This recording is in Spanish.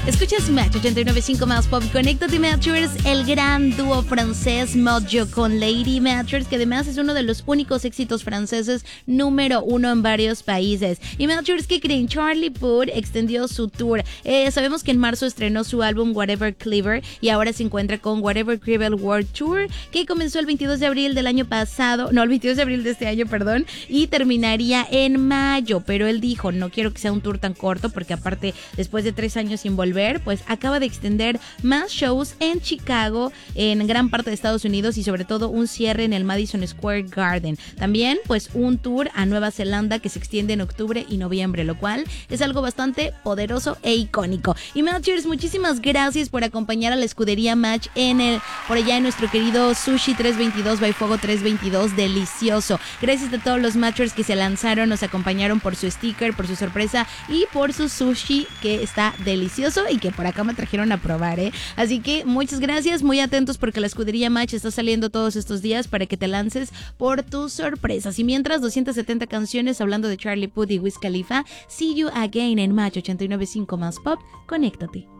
Escuchas Match 89.5 más Pop. Conéctate, Matchers, el gran dúo francés Mojo con Lady Matchers, que además es uno de los únicos éxitos franceses número 1 en varios países. Y Matchers, ¿qué creen? Charlie Puth extendió su tour. Sabemos que en marzo estrenó su álbum Whatever Cleaver y ahora se encuentra con Whatever Cleaver World Tour, que comenzó el 22 de abril del año pasado, no, el 22 de abril de este año, perdón, y terminaría en mayo. Pero él dijo, no quiero que sea un tour tan corto, porque aparte, después de 3 años sin volver, pues acaba de extender más shows en Chicago, en gran parte de Estados Unidos, y sobre todo un cierre en el Madison Square Garden. También pues un tour a Nueva Zelanda que se extiende en octubre y noviembre, lo cual es algo bastante poderoso e icónico. Y Matchers, muchísimas gracias por acompañar a la escudería Match por allá en nuestro querido Sushi 322 by Fuego 322, delicioso. Gracias a todos los Matchers que se lanzaron, nos acompañaron por su sticker, por su sorpresa y por su sushi, que está delicioso y que por acá me trajeron a probar, Así que muchas gracias, muy atentos porque la escudería Match está saliendo todos estos días para que te lances por tus sorpresas. Y mientras, 270 canciones hablando de Charlie Puth y Wiz Khalifa. See you again en Match 89.5 más Pop. Conéctate.